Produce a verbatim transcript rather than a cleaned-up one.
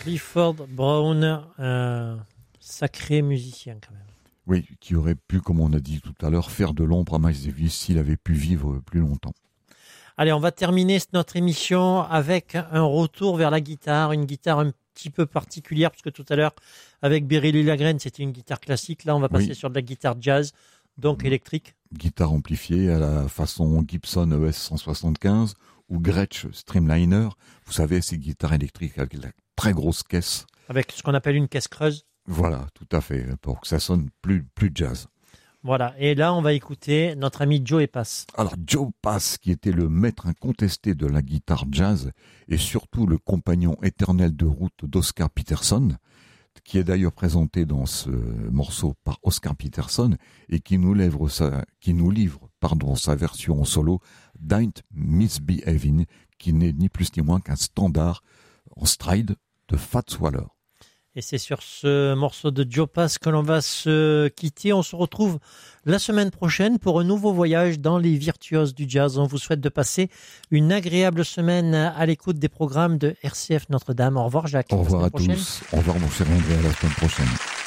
Clifford Brown, un sacré musicien quand même. Oui, qui aurait pu, comme on a dit tout à l'heure, faire de l'ombre à Miles Davis s'il avait pu vivre plus longtemps. Allez, on va terminer notre émission avec un retour vers la guitare, une guitare un petit peu particulière, parce que tout à l'heure, avec Berry Lagrène, c'était une guitare classique. Là, on va passer oui. sur de la guitare jazz, donc électrique. Guitare amplifiée à la façon Gibson E S cent soixante-quinze ou Gretsch Streamliner. Vous savez, ces guitares électriques avec la très grosse caisse. Avec ce qu'on appelle une caisse creuse. Voilà, tout à fait, pour que ça sonne plus, plus jazz. Voilà, et là, on va écouter notre ami Joe Pass. Alors, Joe Pass, qui était le maître incontesté de la guitare jazz et surtout le compagnon éternel de route d'Oscar Peterson, qui est d'ailleurs présenté dans ce morceau par Oscar Peterson et qui nous livre sa, qui nous livre, pardon, sa version en solo d'Ain't Misbehavin', qui n'est ni plus ni moins qu'un standard en stride de Fats Waller. Et c'est sur ce morceau de Joe Pass que l'on va se quitter. On se retrouve la semaine prochaine pour un nouveau voyage dans les virtuoses du jazz. On vous souhaite de passer une agréable semaine à l'écoute des programmes de R C F Notre-Dame. Au revoir Jacques. Au revoir à tous. Au revoir mon cher André, à la semaine prochaine.